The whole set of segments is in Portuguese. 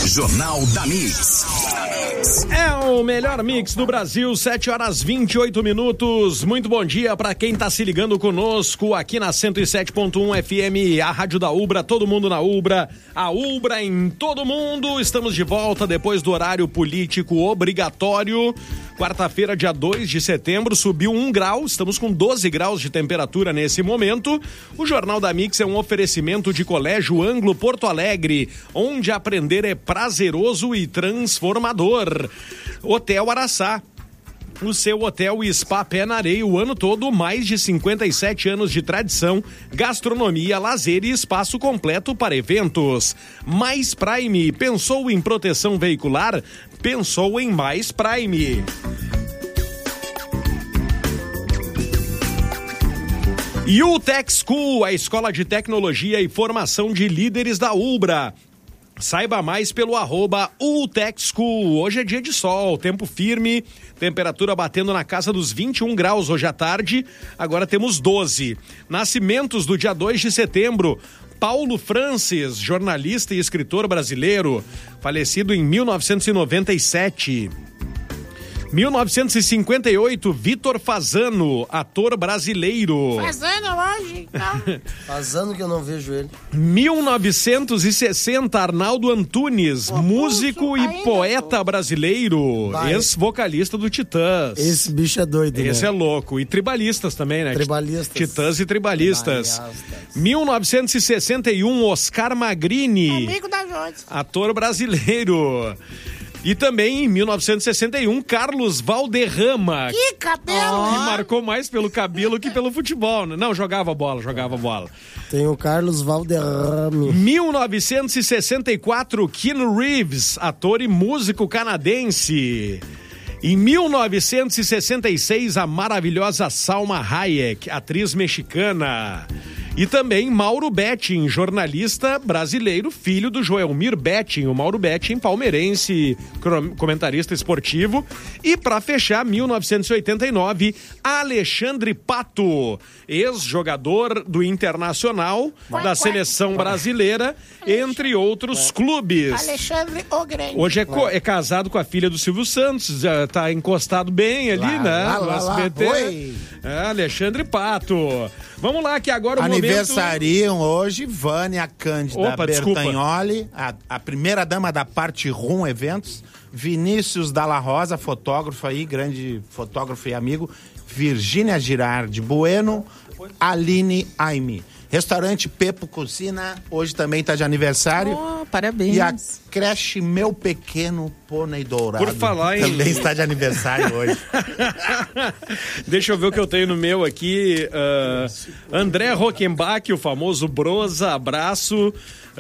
Jornal da Mix. É o melhor mix do Brasil, 7h28. Muito bom dia para quem tá se ligando conosco aqui na 107.1 FM, a rádio da Ubra, todo mundo na Ubra, a Ubra em todo mundo. Estamos de volta depois do horário político obrigatório. Quarta-feira, dia 2 de setembro, subiu 1 grau, estamos com 12 graus de temperatura nesse momento. O Jornal da Mix é um oferecimento de Colégio Anglo Porto Alegre, onde aprender é prazeroso e transformador. Hotel Araçá, o seu hotel e spa pé na areia o ano todo, mais de 57 anos de tradição, gastronomia, lazer e espaço completo para eventos. Mais Prime, pensou em proteção veicular? Pensou em Mais Prime. E o Tech School, a escola de tecnologia e formação de líderes da Ubra. Saiba mais pelo @UTechSchool. Hoje é dia de sol, tempo firme, temperatura batendo na casa dos 21 graus hoje à tarde, agora temos 12. Nascimentos do dia 2 de setembro, Paulo Francis, jornalista e escritor brasileiro, falecido em 1997. 1958, Vitor Fasano, ator brasileiro. Fasano hoje, não. Fasano que eu não vejo ele. 1960, Arnaldo Antunes, músico e poeta brasileiro, ex-vocalista do Titãs. Esse bicho é doido, Esse é louco. E tribalistas também, né? Tribalistas. Titãs e tribalistas. 1961, Oscar Magrini, amigo da Joyce, ator brasileiro. E também em 1961, Carlos Valderrama. Que cabelo! Que marcou mais pelo cabelo que pelo futebol, né? Não, jogava bola. Tem o Carlos Valderrama. 1964, Keanu Reeves, ator e músico canadense. Em 1966, a maravilhosa Salma Hayek, atriz mexicana. E também Mauro Betting, jornalista brasileiro, filho do Joelmir Betting, o Mauro Betting, palmeirense, comentarista esportivo. E para fechar, 1989, Alexandre Pato, ex-jogador do Internacional, da seleção brasileira, entre outros clubes. Alexandre o Grande. Hoje é casado com a filha do Silvio Santos, já tá encostado bem ali, no SBT. Alexandre Pato. Vamos lá, que agora o aniversariam hoje Vânia Cândida Bertagnoli, a primeira dama da Parte Rum Eventos, Vinícius Dalla Rosa, fotógrafo aí, grande fotógrafo e amigo, Virgínia Girardi Bueno, Aline Aime. Restaurante Pepo Cucina, hoje também está de aniversário. Oh, parabéns. E a creche Meu Pequeno Pônei Dourado. Por falar em... também está de aniversário hoje. Deixa eu ver o que eu tenho no meu aqui. André Rockenbach, o famoso Brosa, abraço.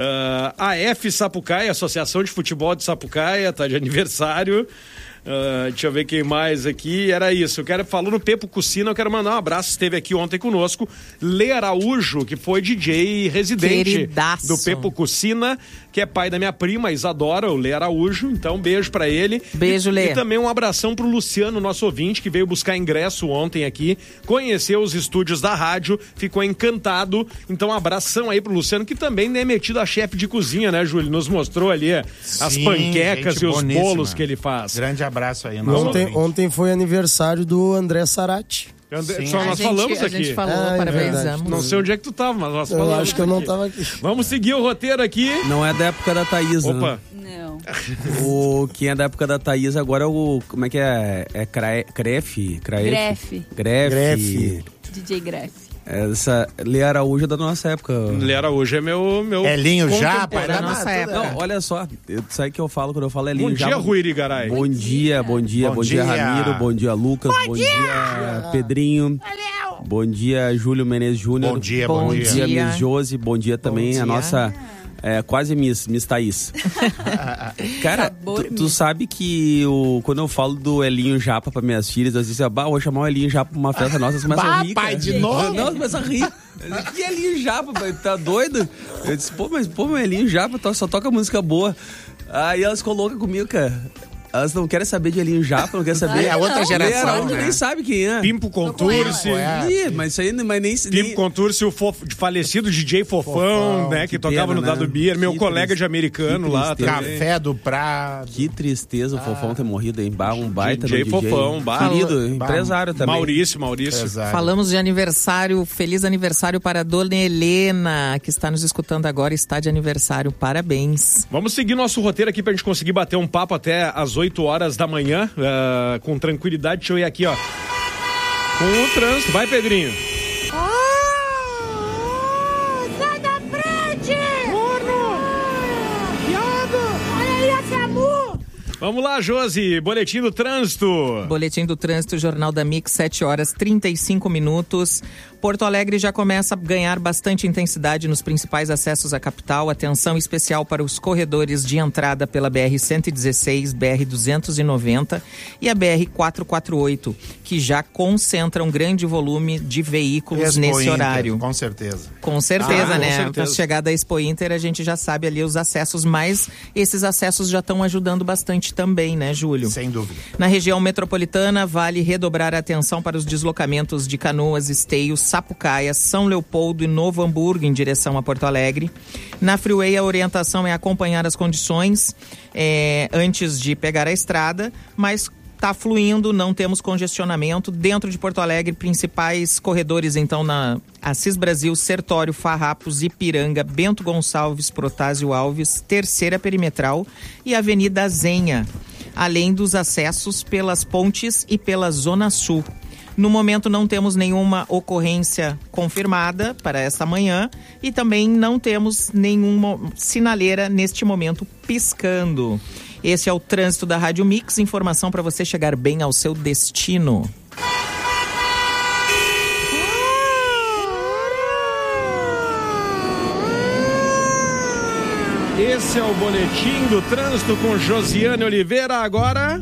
AF Sapucaia, Associação de Futebol de Sapucaia, está de aniversário. Deixa eu ver quem mais aqui. Era isso. Falou no Pepo Cucina, eu quero mandar um abraço. Esteve aqui ontem conosco Lê Araújo, que foi DJ residente Queridaço. do Pepo Cucina, que é pai da minha prima Isadora, o Lê Araújo. Então, um beijo pra ele. Beijo, Lê. E também um abração pro Luciano, nosso ouvinte, que veio buscar ingresso ontem aqui, conheceu os estúdios da rádio, ficou encantado. Então, um abração aí pro Luciano, que também é metido a chefe de cozinha, né, Júlio? Nos mostrou ali as panquecas e os bolos que ele faz. Grande abraço aí. Ontem foi aniversário do André Sarati. Só nós falamos aqui. A gente falou, parabenizamos. Não sei onde é que tu tava, mas nós Eu falamos. acho que eu não tava aqui. Vamos seguir o roteiro aqui. Não é da época da Thaís, Opa. Não. Quem é da época da Thaís agora é o... Como é que é? É Grefe. DJ Grefe. Essa Lê Araújo é da nossa época. Lê Araújo é meu Elinho Japa, é da nossa época. Não, olha só, sabe que eu falo quando eu falo Elinho Japa? Bom dia, Rui Irigaray. Bom dia, Ramiro, bom dia, Lucas, bom dia, Pedrinho. Bom dia, Júlio Menezes Júnior. Bom dia. Bom dia, Miss Josi, bom dia também a nossa... quase Miss Thaís. Cara, tu sabe que quando eu falo do Elinho Japa pra minhas filhas, eu disse, vou chamar o Elinho Japa pra uma festa nossa, elas começam a rir. Pai, de novo? Não, começam a rir. Que Elinho Japa, tá doido? Eu disse, mas Elinho Japa só toca música boa. Aí elas colocam comigo, cara. Elas não querem saber de Elinho Japa, não querem saber. É a outra geração, né? Nem sabe quem é. Pimpo Contursi. Ih, mas isso aí mas nem... Pimpo Contursi, o falecido DJ Fofão, né? Que tocava no Dado Beer. Meu colega de americano lá também. Café do Prado. Que tristeza o Fofão ter morrido, hein? Um baita DJ do Fofão, querido, empresário também. Maurício. Exato. Falamos de aniversário, feliz aniversário para a Dona Helena, que está nos escutando agora, está de aniversário, parabéns. Vamos seguir nosso roteiro aqui pra gente conseguir bater um papo até às 8 horas da manhã, com tranquilidade. Deixa eu ir aqui, ó, com o trânsito. Vai, Pedrinho. Sai da frente! Corno! Viado! Olha aí a SAMU! Vamos lá, Josi, boletim do trânsito. Boletim do Trânsito, Jornal da Mix, 7 horas 35 minutos. Porto Alegre já começa a ganhar bastante intensidade nos principais acessos à capital. Atenção especial para os corredores de entrada pela BR-116, BR-290 e a BR-448, que já concentram um grande volume de veículos nesse horário. Com certeza. Com certeza, né? Com certeza. Com a chegada da Expo Inter, a gente já sabe ali os acessos, mas esses acessos já estão ajudando bastante também, né, Júlio? Sem dúvida. Na região metropolitana, vale redobrar a atenção para os deslocamentos de Canoas, Esteio, Sapucaia, São Leopoldo e Novo Hamburgo em direção a Porto Alegre. Na Freeway, a orientação é acompanhar as condições antes de pegar a estrada, mas está fluindo, não temos congestionamento. Dentro de Porto Alegre, principais corredores, então, na Assis Brasil, Sertório, Farrapos, Ipiranga, Bento Gonçalves, Protásio Alves, Terceira Perimetral e Avenida Zenha, além dos acessos pelas pontes e pela Zona Sul. No momento não temos nenhuma ocorrência confirmada para esta manhã e também não temos nenhuma sinaleira neste momento piscando. Esse é o trânsito da Rádio Mix, informação para você chegar bem ao seu destino. Esse é o boletim do trânsito com Josiane Oliveira. Agora,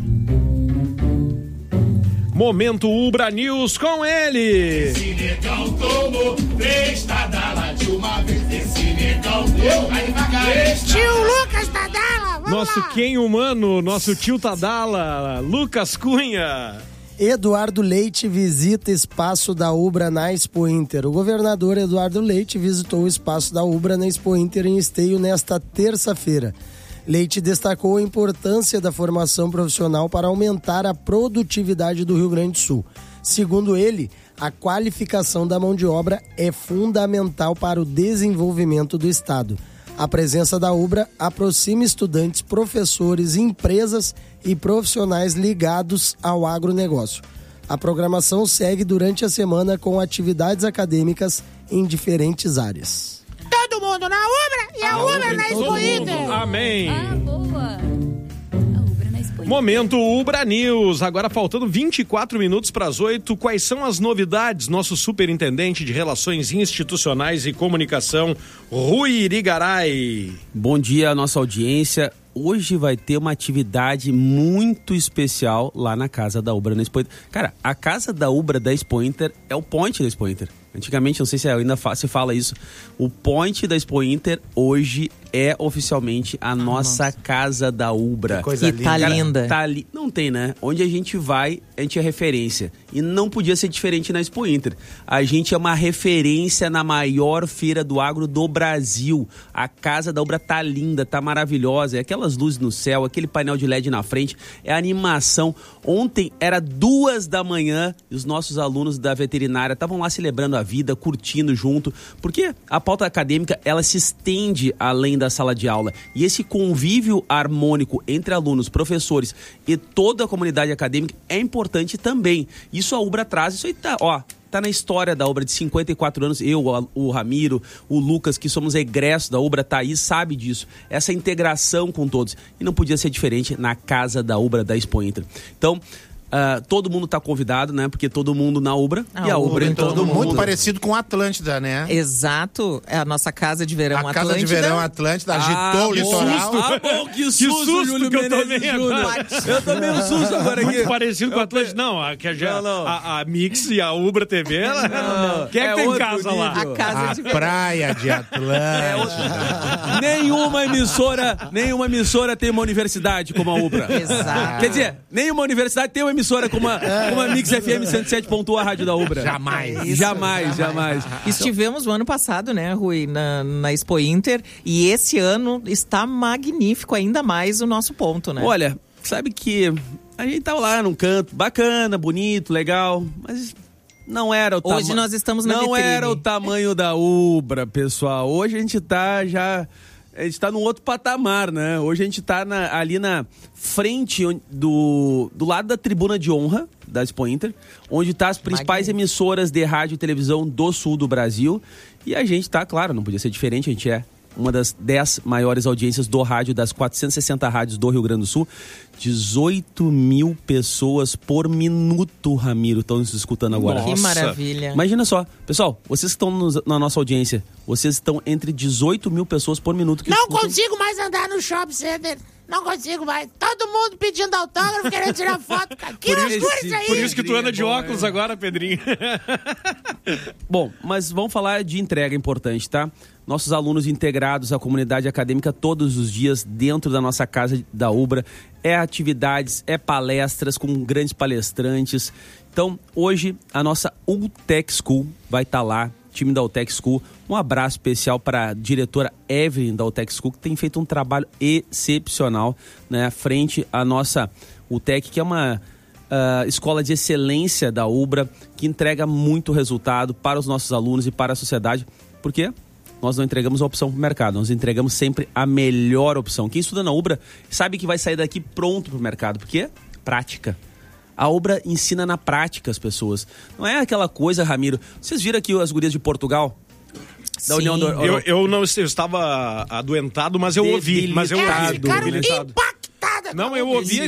momento Ubra News com ele. Esse negão tomou 3 Tadala de uma vez. Esse negão deu, vai devagar. Tio Lucas Tadala, vamos Nosso lá. quem humano, nosso tio Tadala, Lucas Cunha. Eduardo Leite visita espaço da Ubra na Expo Inter. O governador Eduardo Leite visitou o espaço da Ubra na Expo Inter em Esteio nesta terça-feira. Leite destacou a importância da formação profissional para aumentar a produtividade do Rio Grande do Sul. Segundo ele, a qualificação da mão de obra é fundamental para o desenvolvimento do Estado. A presença da Ubra aproxima estudantes, professores, empresas e profissionais ligados ao agronegócio. A programação segue durante a semana com atividades acadêmicas em diferentes áreas. Todo mundo na Ubra e a Ubra na Expo Inter. Amém. Boa. A Ubra na Expo Inter. Momento Ubra News, agora faltando 24 minutos para as 8, quais são as novidades? Nosso superintendente de Relações Institucionais e Comunicação, Rui Irigaray. Bom dia à nossa audiência. Hoje vai ter uma atividade muito especial lá na Casa da Ubra na Expo Inter. Cara, a Casa da Ubra da Expo Inter é o point da Expo Inter. Antigamente, não sei se ainda se fala isso, o point da Expo Inter hoje é oficialmente a nossa Casa da Ubra. Que coisa linda. Tá linda. Tá ali, não tem, né? Onde a gente vai, a gente é referência. E não podia ser diferente na Expo Inter. A gente é uma referência na maior feira do agro do Brasil. A Casa da Ubra tá linda, tá maravilhosa. É aquelas luzes no céu, aquele painel de LED na frente, é a animação. Ontem era 2 da manhã e os nossos alunos da veterinária estavam lá celebrando a vida, curtindo junto, porque a pauta acadêmica, ela se estende além da sala de aula. E esse convívio harmônico entre alunos, professores e toda a comunidade acadêmica é importante também. Isso a Ubra traz, isso aí tá na história da Ubra de 54 anos. Eu, o Ramiro, o Lucas, que somos egressos da Ubra, Thaís sabe disso. Essa integração com todos. E não podia ser diferente na Casa da Ubra da Expo Inter. Então, todo mundo tá convidado, né? Porque todo mundo na Ubra. E a Ubra em todo mundo. Muito parecido com Atlântida, né? Exato. É a nossa casa de verão Atlântida. A casa de verão Atlântida agitou o litoral. Bom, que susto, Júlio que eu tomei agora. Eu tomei um susto agora aqui. Muito parecido com a Atlântida. Não, a Mix e a Ubra TV, quem é que tem casa lá? A casa de verão. Praia de Atlântida. Nenhuma emissora tem uma universidade como a Ubra. Exato. Quer dizer, nenhuma universidade tem uma emissora como a Mix FM 107.1, a rádio da Ubra. Jamais. Estivemos no ano passado, né, Rui, na Expo Inter, e esse ano está magnífico ainda mais o nosso ponto, né? Olha, sabe que a gente tava lá num canto bacana, bonito, legal, mas não era o tamanho. Hoje nós estamos na Não vitrine. era o tamanho da Ubra, pessoal. Hoje a gente tá num outro patamar, né? Hoje a gente tá ali na frente do lado da tribuna de honra da Expo Inter, onde tá as principais emissoras de rádio e televisão do sul do Brasil. E a gente tá, claro, não podia ser diferente, a gente é uma das 10 maiores audiências do rádio, das 460 rádios do Rio Grande do Sul. 18 mil pessoas por minuto, Ramiro, estão nos escutando agora. Que maravilha. Imagina só, pessoal, vocês que estão na nossa audiência, vocês estão entre 18 mil pessoas por minuto. Que Não escutam. consigo mais andar no shopping center. Não consigo mais. Todo mundo pedindo autógrafo, querendo tirar foto, cara. Que loucura isso aí. Por isso que tu anda de óculos agora, Pedrinho. Bom, mas vamos falar de entrega importante, tá? Nossos alunos integrados à comunidade acadêmica todos os dias dentro da nossa casa da Ubra. É atividades, é palestras com grandes palestrantes. Então, hoje, a nossa UTEC School vai estar lá, time da UTEC School. Um abraço especial para a diretora Evelyn da UTEC School, que tem feito um trabalho excepcional, né, frente à nossa UTEC, que é uma escola de excelência da Ubra, que entrega muito resultado para os nossos alunos e para a sociedade. Por quê? Nós não entregamos a opção para o mercado, nós entregamos sempre a melhor opção. Quem estuda na Ubra sabe que vai sair daqui pronto para o mercado. Por quê? Prática. A Ubra ensina na prática as pessoas. Não é aquela coisa, Ramiro. Vocês viram aqui as gurias de Portugal? Da União do... Eu estava adoentado, mas eu ouvi. Ficaram impactadas. Não, eu ouvi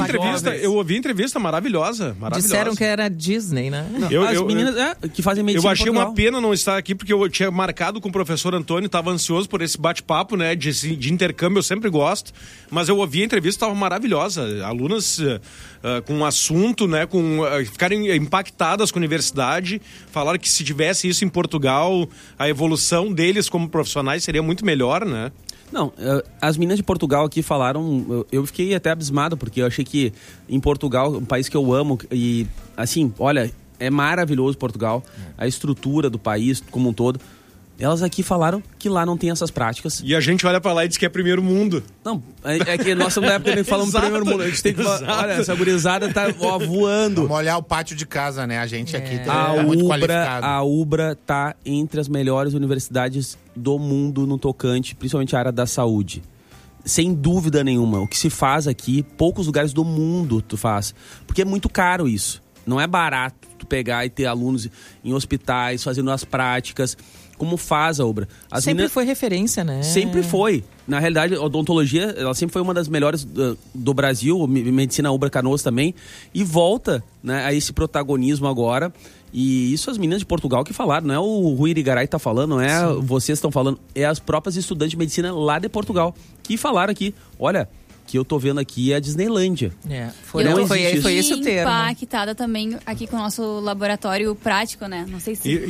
a entrevista maravilhosa. Disseram que era Disney, né? As meninas que fazem medicina. Eu achei uma pena não estar aqui, porque eu tinha marcado com o professor Antônio, estava ansioso por esse bate-papo, né? De intercâmbio, eu sempre gosto. Mas eu ouvi a entrevista, estava maravilhosa. Alunas com um assunto, né? Ficarem impactadas com a universidade. Falaram que se tivesse isso em Portugal, a evolução deles como profissionais seria muito melhor, né? Não, as meninas de Portugal aqui falaram, eu fiquei até abismado, porque eu achei que em Portugal, um país que eu amo, e assim, olha, é maravilhoso Portugal, a estrutura do país como um todo. Elas aqui falaram que lá não tem essas práticas. E a gente olha pra lá e diz que é primeiro mundo. Não, é que nós estamos na época que falamos primeiro mundo. A gente tem que falar, olha, essa gurizada tá voando. Vamos olhar o pátio de casa, né? A gente aqui é muito qualificado. A Ubra tá entre as melhores universidades do mundo no tocante, principalmente a área da saúde. Sem dúvida nenhuma. O que se faz aqui, poucos lugares do mundo tu faz. Porque é muito caro isso. Não é barato tu pegar e ter alunos em hospitais, fazendo as práticas... Como faz a Ubra. Sempre foi referência, né? Sempre foi. Na realidade, a odontologia, ela sempre foi uma das melhores do Brasil, medicina Ubra Canoas também, e volta, né, a esse protagonismo agora. E isso as meninas de Portugal que falaram, não é o Rui Irigaray que tá falando, não é vocês que estão falando, é as próprias estudantes de medicina lá de Portugal que falaram aqui, olha... que eu tô vendo aqui é a Disneylândia. Foi esse o termo. Impactada também aqui com o nosso laboratório prático, né? Não sei se...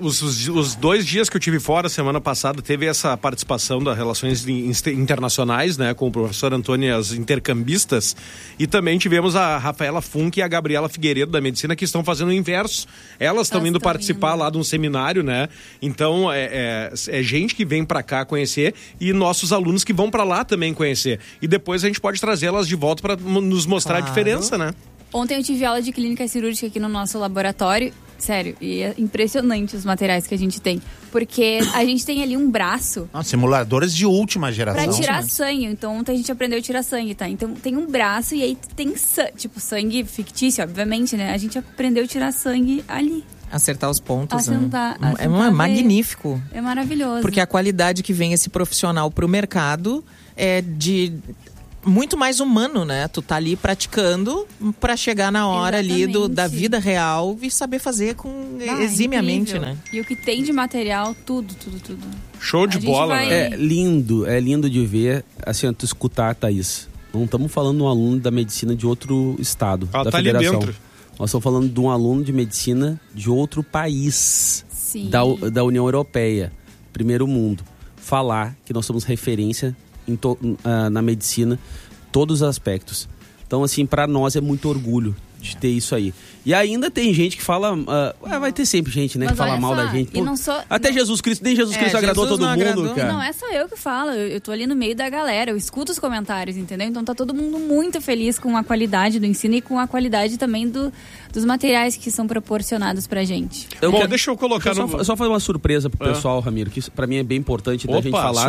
Os 2 dias que eu tive fora, semana passada, teve essa participação das relações internacionais, né? Com o professor Antônio e as intercambistas. E também tivemos a Rafaela Funk e a Gabriela Figueiredo da Medicina, que estão fazendo o inverso. Elas estão indo participar lá de um seminário, né? Então, é gente que vem pra cá conhecer e nossos alunos que vão pra lá também conhecer. E depois a gente pode trazê-las de volta para nos mostrar a diferença, né? Ontem eu tive aula de clínica cirúrgica aqui no nosso laboratório. Sério, e é impressionante os materiais que a gente tem. Porque a gente tem ali um braço... simuladores de última geração. Pra tirar sangue. Então, ontem a gente aprendeu a tirar sangue, tá? Então, tem um braço e aí tem sangue fictício, obviamente, né? A gente aprendeu a tirar sangue ali. Acertar os pontos, acertar é magnífico. É maravilhoso. Porque a qualidade que vem esse profissional pro mercado é de... muito mais humano, né? Tu tá ali praticando pra chegar na hora ali da vida real e saber fazer eximiamente, incrível. né? E o que tem de material, tudo. Show de bola, né? É lindo de ver, assim, tu escutar, Thaís. Não estamos falando de um aluno da medicina de outro estado, da federação. Ali dentro. Nós estamos falando de um aluno de medicina de outro país, da União Europeia, primeiro mundo. Falar que nós somos referência na medicina, todos os aspectos. Então, assim, para nós é muito orgulho de ter isso aí. E ainda tem gente que fala... vai ter sempre gente, né? Mas que fala mal da gente. Até Jesus Cristo, nem Jesus Cristo agradou todo mundo, cara. Não é só eu que falo, eu tô ali no meio da galera, eu escuto os comentários, entendeu? Então tá todo mundo muito feliz com a qualidade do ensino e com a qualidade também dos materiais que são proporcionados pra gente. Deixa eu colocar só fazer uma surpresa pro pessoal, Ramiro, que isso pra mim é bem importante da gente falar.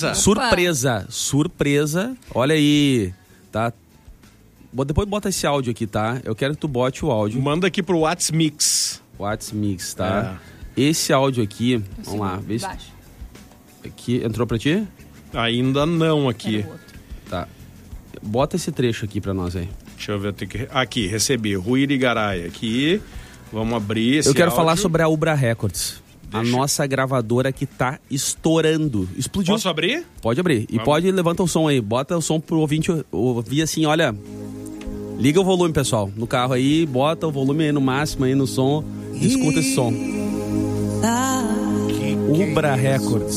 Surpresa. Olha aí, tá? Depois bota esse áudio aqui, tá? Eu quero que tu bote o áudio. Manda aqui pro Whats Mix, tá? Esse áudio aqui, vamos lá, vê se... Aqui, entrou pra ti? Ainda não aqui. Tá. Bota esse trecho aqui pra nós aí. Deixa eu ver, aqui, recebi. Rui Irigaray aqui. Vamos abrir esse Eu quero áudio. falar sobre a Ubra Records. A nossa gravadora que tá estourando. Explodiu. Posso abrir? Pode abrir. E pode levantar o som aí. Bota o som pro ouvinte ouvir assim, olha... Liga o volume, pessoal. No carro aí, bota o volume aí no máximo aí no som. E escuta esse som. Ubra Records.